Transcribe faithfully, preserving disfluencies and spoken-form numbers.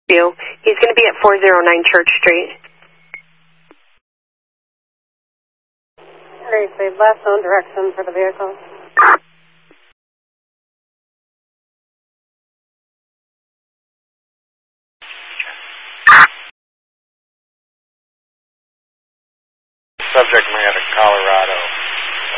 you. He's going to be at four oh nine Church Street. Receive last known direction for the vehicle. Subject may